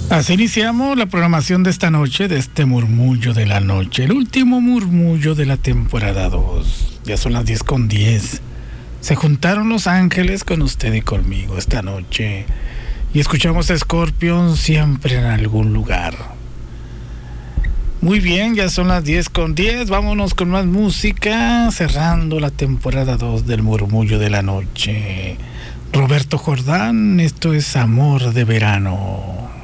Así iniciamos la programación de esta noche, de este murmullo de la noche, el último murmullo de la temporada 2. Ya son las 10:10. Se juntaron los ángeles con usted y conmigo esta noche y escuchamos a Scorpion siempre en algún lugar. Muy bien, ya son las 10:10. Vámonos con más música, cerrando la temporada 2 del murmullo de la noche. Roberto Jordán, esto es Amor de Verano.